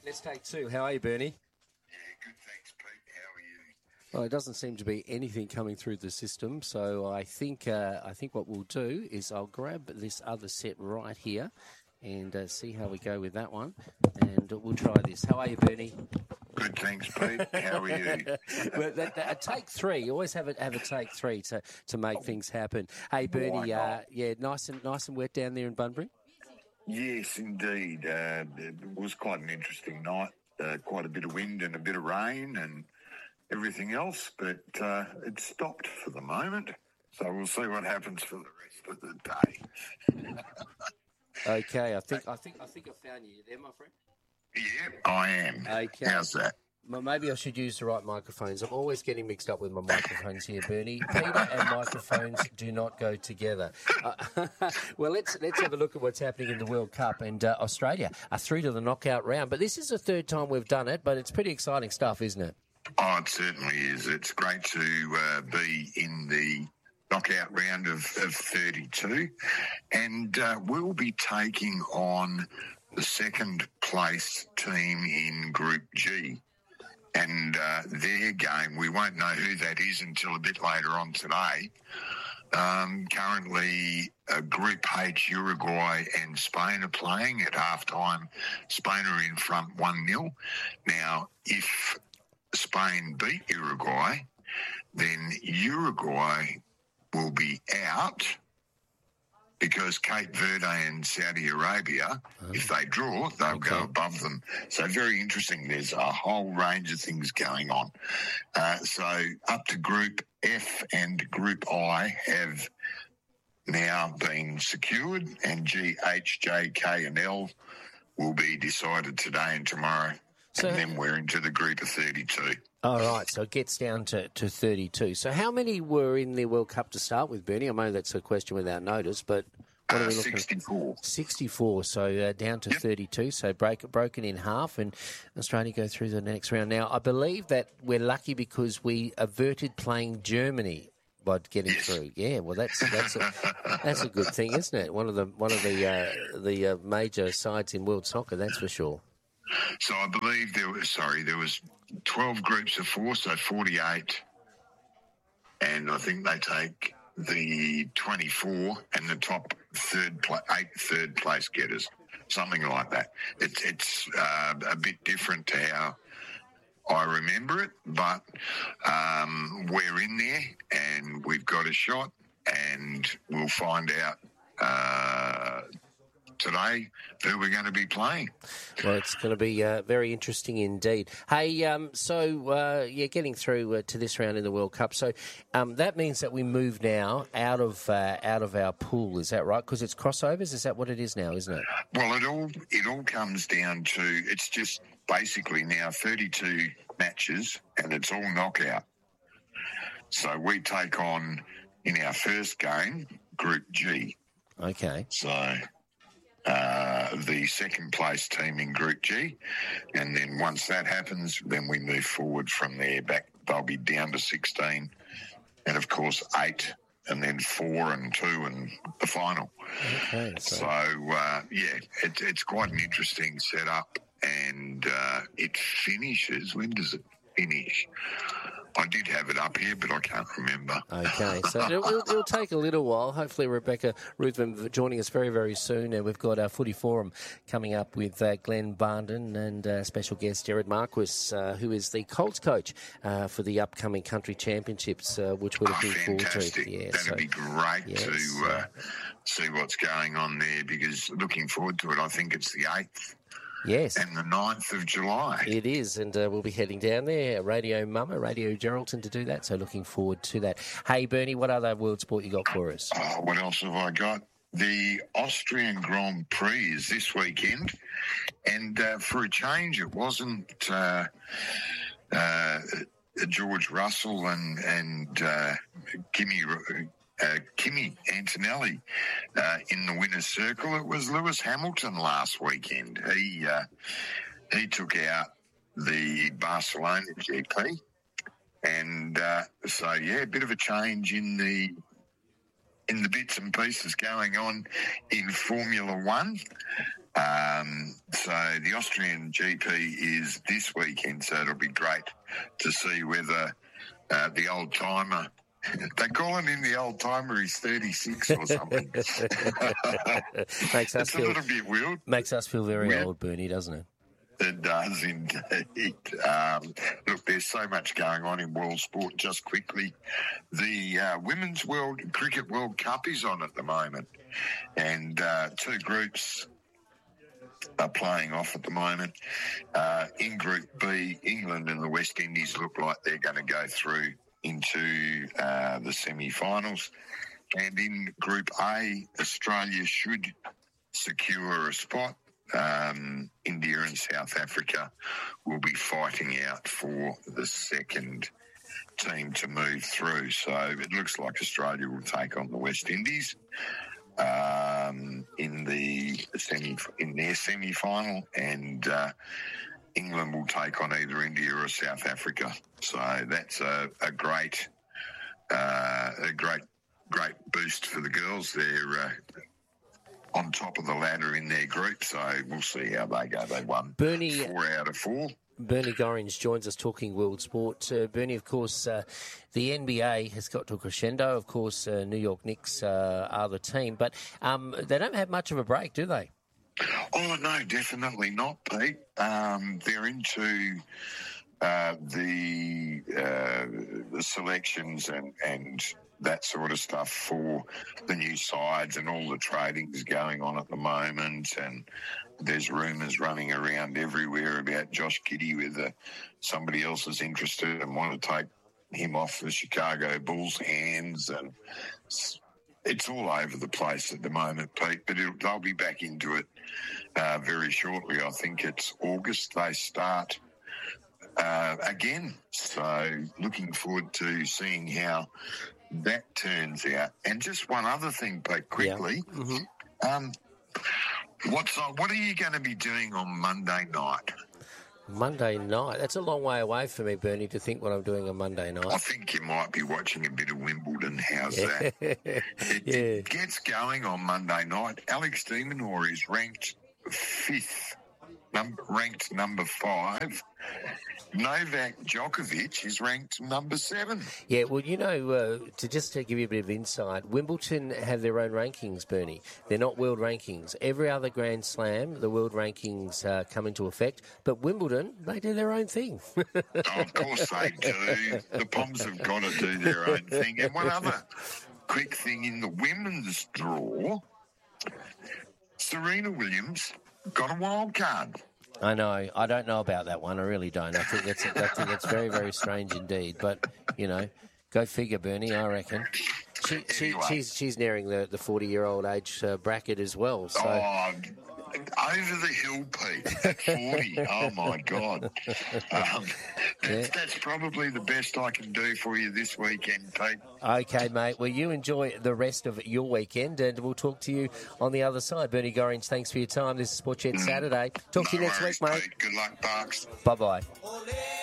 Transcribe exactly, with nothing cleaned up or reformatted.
Let's take two. How are you, Bernie? Yeah, good, thanks, Pete. How are you? Well, it doesn't seem to be anything coming through the system, so I think uh, I think what we'll do is I'll grab this other set right here and uh, see how we go with that one, and we'll try this. How are you, Bernie? Good, thanks, Pete. How are you? Well, that, that, a take three. You always have a have a take three to, to make things happen. Hey, Bernie. Uh, yeah, nice and nice and wet down there in Bunbury. Yes, indeed. Uh, it was quite an interesting night. Uh, quite a bit of wind and a bit of rain and everything else, but uh, it stopped for the moment. So we'll see what happens for the rest of the day. Okay, I think I think I think I found you. You there, my friend? Yeah, I am. Okay. How's that? Well, maybe I should use the right microphones. I'm always getting mixed up with my microphones here, Bernie. Peter and microphones do not go together. Uh, well, let's let's have a look at what's happening in the World Cup. And uh, Australia are through to the knockout round. But this is the third time we've done it, but it's pretty exciting stuff, isn't it? Oh, it certainly is. It's great to uh, be in the knockout round of, of thirty-two. And uh, we'll be taking on the second place team in Group G. And uh, their game, we won't know who that is until a bit later on today. Um, currently, uh, Group H, Uruguay and Spain are playing at halftime. Spain are in front one nil. Now, if Spain beat Uruguay, then Uruguay will be out because Cape Verde and Saudi Arabia, oh. if they draw, they'll okay. go above them. So very interesting. There's a whole range of things going on. Uh, so up to Group F and Group I have now been secured, and G, H, J, K and L will be decided today and tomorrow. So, and then we're into the group of thirty-two. All right, so it gets down to, to thirty-two. So how many were in the World Cup to start with, Bernie? I know that's a question without notice, but what uh, are we looking sixty-four. At? sixty-four, so uh, down to yep. thirty-two, so break, broken in half, and Australia go through the next round. Now, I believe that we're lucky because we averted playing Germany by getting yes. through. Yeah, well, that's that's a, that's a good thing, isn't it? One of the one of the uh, the uh, major sides in world soccer, that's for sure. So I believe there was, sorry, there was twelve groups of four, so forty-eight. And I think they take the twenty-four and the top third, pla- eight third place getters, something like that. It's, it's uh, a bit different to how I remember it, but um, we're in there and we've got a shot, and we'll find out uh, today who we're going to be playing. Well, it's going to be uh, very interesting indeed. Hey, um, so uh, yeah, getting through uh, to this round in the World Cup. So um, that means that we move now out of uh, out of our pool. Is that right? Because it's crossovers. Is that what it is now? Isn't it? Well, it all it all comes down to it's just basically now thirty-two matches, and it's all knockout. So we take on in our first game Group G. Okay. So. Uh, the second place team in Group G, and then once that happens, then we move forward from there. Back, they'll be down to sixteen, and of course eight, and then four and two, and the final. Okay, so, so uh, yeah, it, it's quite an interesting setup, and uh, it finishes. When does it finish? I did have it up here, but I can't remember. Okay, so it'll, it'll, it'll take a little while. Hopefully, Rebecca Ruthven joining us very, very soon. And we've got our footy forum coming up with uh, Glenn Barnden and uh, special guest Jared Marquis, uh, who is the Colts coach uh, for the upcoming country championships, uh, which we're looking oh, forward fantastic. to. Yeah, That'd so, be great yes, to uh, see what's going on there, because looking forward to it. I think it's the eighth. Yes. And the ninth of July. It is, and uh, we'll be heading down there, Radio Mama, Radio Geraldton, to do that, so looking forward to that. Hey, Bernie, what other world sport you got for us? Oh, what else have I got? The Austrian Grand Prix is this weekend, and uh, for a change, it wasn't uh, uh, George Russell and, and uh, Kimi... Uh, Kimi Antonelli uh, in the winner's circle. It was Lewis Hamilton last weekend. He uh, he took out the Barcelona G P, and uh, so yeah, a bit of a change in the in the bits and pieces going on in Formula One. Um, so the Austrian G P is this weekend, so it'll be great to see whether uh, the old timer. They call him in the old timer. He's thirty-six or something. makes us it's feel a little bit weird. Makes us feel very Weird. old, Bernie, doesn't it? It does indeed. Um, look, there's so much going on in world sport. Just quickly, the uh, Women's World Cricket World Cup is on at the moment, and uh, two groups are playing off at the moment. Uh, in Group B, England and the West Indies look like they're going to go through into uh, the semi-finals. And in Group A, Australia should secure a spot. Um, India and South Africa will be fighting out for the second team to move through. So it looks like Australia will take on the West Indies um, in the semi in their semi-final, and uh, England will take on either India or South Africa. So that's a, a great, uh, a great, great boost for the girls. They're uh, on top of the ladder in their group, so we'll see how they go. They won Bernie, four out of four. Bernie Gorringe joins us talking world sport. Uh, Bernie, of course, uh, the N B A has got to a crescendo. Of course, uh, New York Knicks uh, are the team, but um, they don't have much of a break, do they? Oh, no, definitely not, Pete. Um, they're into uh, the, uh, the selections and, and that sort of stuff for the new sides, and all the trading's going on at the moment, and there's rumours running around everywhere about Josh Giddey, whether somebody else is interested and want to take him off the Chicago Bulls' hands, and it's all over the place at the moment, Pete, but it'll, they'll be back into it uh, very shortly. I think it's August they start uh, again, so looking forward to seeing how that turns out. And just one other thing, Pete, quickly. Yeah. Mm-hmm. Um, what's uh, what are you going to be doing on Monday night? Monday night? That's a long way away for me, Bernie, to think what I'm doing on Monday night. I think you might be watching a bit of Wimbledon. How's yeah. that? It, yeah. it gets going on Monday night. Alex de Minaur is ranked fifth, number, ranked number five. Novak Djokovic is ranked number seven. Yeah, well, you know, uh, to just to give you a bit of insight, Wimbledon have their own rankings, Bernie. They're not world rankings. Every other Grand Slam, the world rankings uh, come into effect, but Wimbledon, they do their own thing. Oh, of course they do. The Poms have got to do their own thing. And one other quick thing in the women's draw, Serena Williams got a wild card. I know. I don't know about that one. I really don't. I think that's I think that's very, very strange indeed. But, you know, go figure, Bernie, I reckon. She, she, Anyway. she's she's nearing the, the forty-year-old age uh, bracket as well. So. Oh, over the hill, Pete, at forty. Oh, my God. Um, that's, Yeah. that's probably the best I can do for you this weekend, Pete. Okay, mate. Well, you enjoy the rest of your weekend, and we'll talk to you on the other side. Bernie Gorringe, thanks for your time. This is Sport Chat Saturday. Talk to you No next worries, week, mate. Pete. Good luck, Parks. Bye-bye.